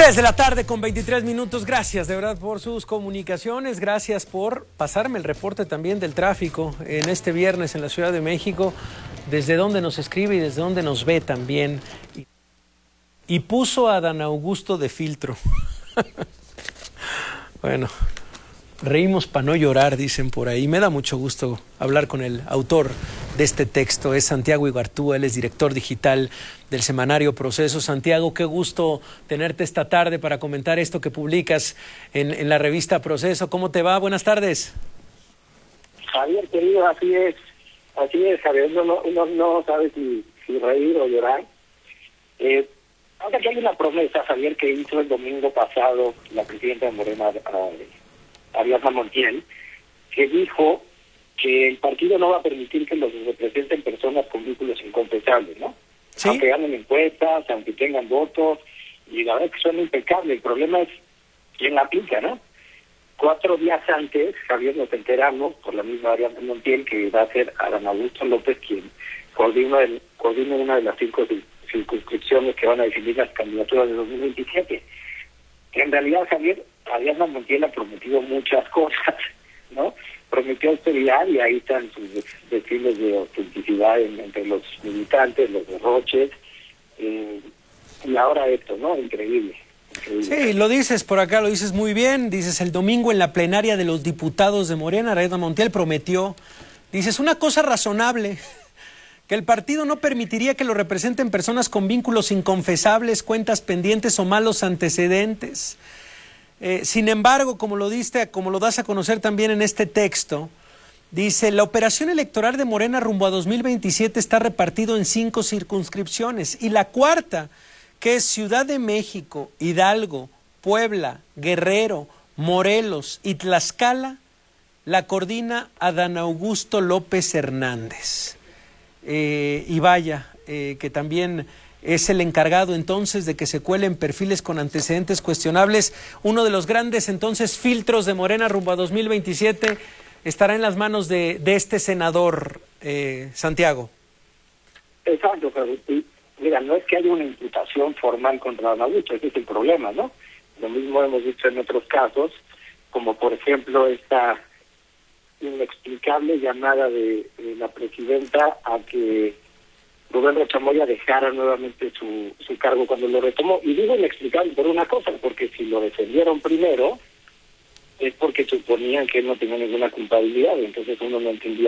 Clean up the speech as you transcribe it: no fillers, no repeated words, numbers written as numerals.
3 de la tarde con 23 minutos. Gracias de verdad por sus comunicaciones. Gracias por pasarme el reporte también del tráfico en este viernes en la Ciudad de México. Desde donde nos escribe y desde donde nos ve también. Y puso a Dan Augusto de filtro. Bueno, reímos para no llorar, dicen por ahí. Me da mucho gusto hablar con el autor de este texto. Es Santiago Igartúa, él es director digital del semanario Proceso. Santiago, qué gusto tenerte esta tarde para comentar esto que publicas en la revista Proceso. ¿Cómo te va? Buenas tardes. Javier, querido, así es, Javier. Uno no sabe si reír o llorar. Ahora que hay una promesa, Javier, que hizo el domingo pasado la presidenta de Morena, Ariadna Montiel, que dijo que el partido no va a permitir que los representen personas con vínculos inconfesables, ¿no? ¿Sí? Aunque ganen encuestas, aunque tengan votos, y la verdad es que suena impecable. El problema es quién la aplica, ¿no? 4 días antes, Javier, nos enteramos por la misma Ariadna Montiel que va a ser Dan Augusto López quien coordina una de las 5 circunscripciones que van a definir las candidaturas de 2027. Que en realidad, Javier, Ariadna Montiel ha prometido muchas cosas, ¿no? Prometió austeridad y ahí están sus desfiles de autenticidad entre los militantes, los derroches, y ahora esto, ¿no? Increíble. Sí, lo dices por acá, lo dices muy bien. Dices, el domingo en la plenaria de los diputados de Morena, Ariadna Montiel prometió, dices, una cosa razonable, que el partido no permitiría que lo representen personas con vínculos inconfesables, cuentas pendientes o malos antecedentes. Sin embargo, como lo das a conocer también en este texto, dice, la operación electoral de Morena rumbo a 2027 está repartido en 5 circunscripciones y la cuarta, que es Ciudad de México, Hidalgo, Puebla, Guerrero, Morelos y Tlaxcala, la coordina a Dan Augusto López Hernández. Y vaya, que también es el encargado entonces de que se cuelen perfiles con antecedentes cuestionables. Uno de los grandes entonces filtros de Morena rumbo a 2027 estará en las manos de este senador, Santiago. Exacto, pero mira, no es que haya una imputación formal contra Dan Augusto, ese es el problema, ¿no? Lo mismo hemos dicho en otros casos, como por ejemplo esta inexplicable llamada de la presidenta a que Rubén Rocha Moya dejara nuevamente su cargo cuando lo retomó. Y digo inexplicable por una cosa, porque si lo defendieron primero es porque suponían que él no tenía ninguna culpabilidad, entonces uno no entendía